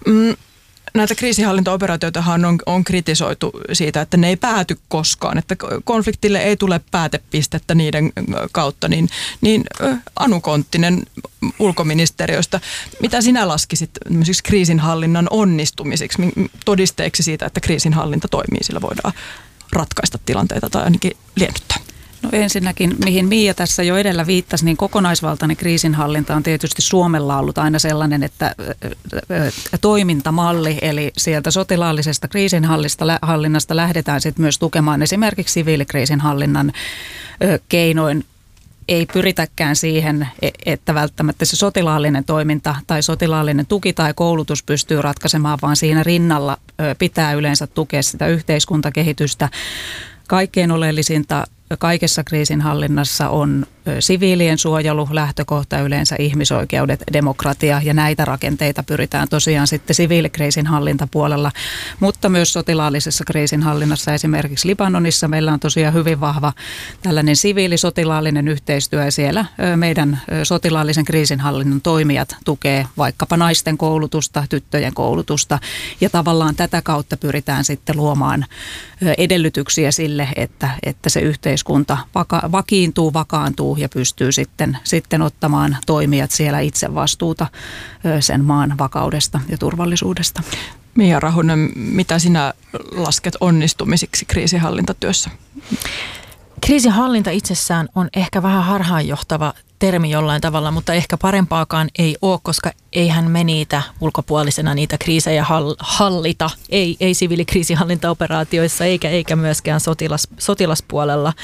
Näitä kriisinhallintaoperaatioitahan on kritisoitu siitä, että ne ei pääty koskaan, että konfliktille ei tule päätepistettä niiden kautta. Niin Anu Konttinen ulkoministeriöstä, mitä sinä laskisit kriisinhallinnan onnistumisiksi, todisteeksi siitä, että kriisinhallinta toimii, sillä voidaan ratkaista tilanteita tai ainakin liennyttää? No ensinnäkin, mihin Miia tässä jo edellä viittasi, niin kokonaisvaltainen kriisinhallinta on tietysti Suomella ollut aina sellainen, että toimintamalli, eli sieltä sotilaallisesta kriisinhallinnasta lähdetään sitten myös tukemaan esimerkiksi siviilikriisinhallinnan keinoin. Ei pyritäkään siihen, että välttämättä se sotilaallinen toiminta tai sotilaallinen tuki tai koulutus pystyy ratkaisemaan, vaan siinä rinnalla pitää yleensä tukea sitä yhteiskuntakehitystä. Kaikkein oleellisinta kaikessa kriisinhallinnassa on siviilien suojelu, lähtökohta yleensä ihmisoikeudet, demokratia ja näitä rakenteita pyritään tosiaan sitten siviilikriisinhallintapuolella, mutta myös sotilaallisessa kriisinhallinnassa esimerkiksi Libanonissa meillä on tosiaan hyvin vahva tällainen siviilisotilaallinen yhteistyö ja siellä meidän sotilaallisen kriisinhallinnan toimijat tukee vaikkapa naisten koulutusta, tyttöjen koulutusta ja tavallaan tätä kautta pyritään sitten luomaan edellytyksiä sille, että se yhteiskunta vakiintuu, vakaantuu ja pystyy sitten ottamaan toimijat siellä itse vastuuta sen maan vakaudesta ja turvallisuudesta. Miia Rahunen, mitä sinä lasket onnistumisiksi kriisinhallintatyössä? Kriisinhallinta itsessään on ehkä vähän harhaanjohtava termi jollain tavalla, mutta ehkä parempaakaan ei ole, koska eihän me niitä ulkopuolisena niitä kriisejä hallita, ei siviilikriisinhallintaoperaatioissa eikä myöskään sotilaspuolella.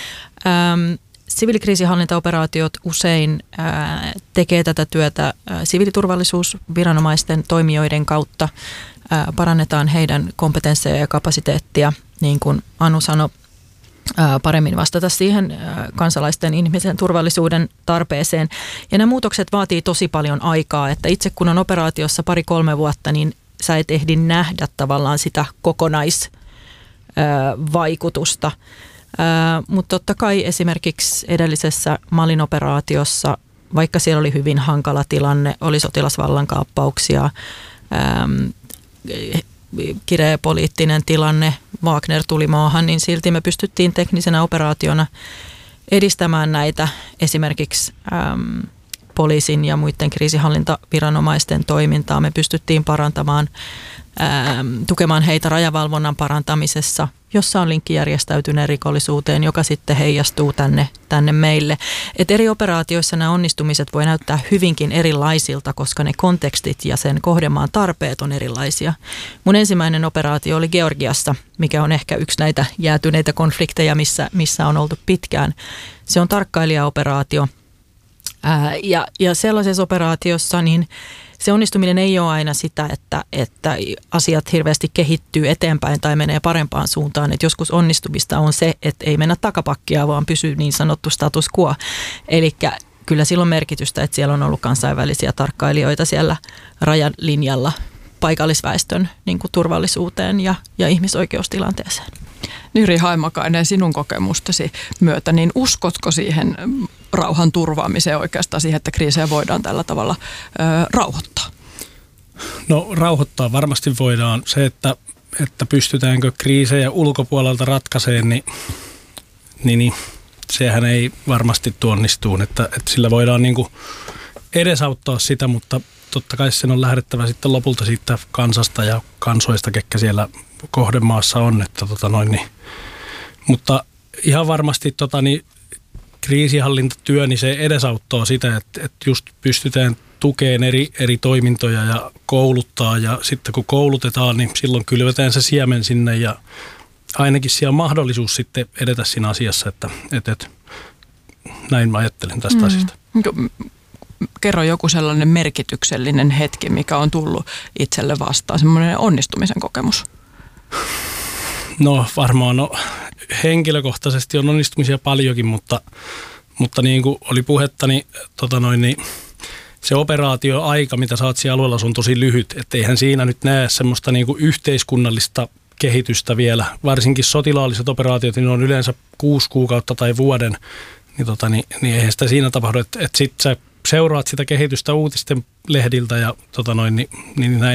Siviilikriisinhallintaoperaatiot usein tekee tätä työtä siviiliturvallisuusviranomaisten toimijoiden kautta. Parannetaan heidän kompetensseja ja kapasiteettia, niin kuin Anu sanoi, paremmin vastata siihen kansalaisten ihmisen turvallisuuden tarpeeseen. Ja nämä muutokset vaatii tosi paljon aikaa, että itse kun on operaatiossa 2-3 vuotta, niin sä et ehdi nähdä tavallaan sitä kokonaisvaikutusta. Mutta totta kai esimerkiksi edellisessä Malin operaatiossa, vaikka siellä oli hyvin hankala tilanne, oli sotilasvallankaappauksia, kireä poliittinen tilanne, Wagner tuli maahan, niin silti me pystyttiin teknisenä operaationa edistämään näitä esimerkiksi poliisin ja muiden kriisinhallintaviranomaisten toimintaa. Me pystyttiin parantamaan, tukemaan heitä rajavalvonnan parantamisessa, jossa on linkki järjestäytyneen rikollisuuteen, joka sitten heijastuu tänne meille. Et eri operaatioissa nämä onnistumiset voi näyttää hyvinkin erilaisilta, koska ne kontekstit ja sen kohdemaan tarpeet on erilaisia. Mun ensimmäinen operaatio oli Georgiassa, mikä on ehkä yksi näitä jäätyneitä konflikteja, missä on oltu pitkään. Se on tarkkailijaoperaatio. Ja sellaisessa operaatiossa niin se onnistuminen ei ole aina sitä, että asiat hirveästi kehittyy eteenpäin tai menee parempaan suuntaan. Et joskus onnistumista on se, että ei mennä takapakkia, vaan pysyy niin sanottu status quo. Eli kyllä sillä on merkitystä, että siellä on ollut kansainvälisiä tarkkailijoita siellä rajalinjalla paikallisväestön niin kuin turvallisuuteen ja ihmisoikeustilanteeseen. Nyri Haimakainen, sinun kokemustasi myötä, niin uskotko siihen rauhan turvaamiseen oikeastaan siihen, että kriisejä voidaan tällä tavalla rauhoittaa? No rauhoittaa varmasti voidaan. Se, että pystytäänkö kriisejä ulkopuolelta ratkaisemaan, niin sehän ei varmasti onnistu. Että sillä voidaan niin kuin edesauttaa sitä, mutta totta kai sen on lähdettävä sitten lopulta siitä kansasta ja kansoista, ketkä siellä kohdemaassa on. Että Mutta ihan varmasti kriisinhallintatyö, niin se edesauttaa sitä, että just pystytään tukemaan eri toimintoja ja kouluttaa. Ja sitten kun koulutetaan, niin silloin kylvetään se siemen sinne ja ainakin siellä on mahdollisuus sitten edetä siinä asiassa, että näin mä ajattelen tästä asiasta. Kerro joku sellainen merkityksellinen hetki, mikä on tullut itselle vastaan, semmoinen onnistumisen kokemus. No varmaan henkilökohtaisesti on onnistumisia paljonkin, mutta niin kuin oli puhetta, niin, se operaatioaika, mitä saat siellä alueella, on tosi lyhyt. Että eihän siinä nyt näe semmoista niin kuin yhteiskunnallista kehitystä vielä. Varsinkin sotilaalliset operaatiot, niin on yleensä 6 kuukautta tai vuoden, niin eihän sitä siinä tapahdu. Että sit sä seuraat sitä kehitystä uutisten lehdiltä ja niin näin.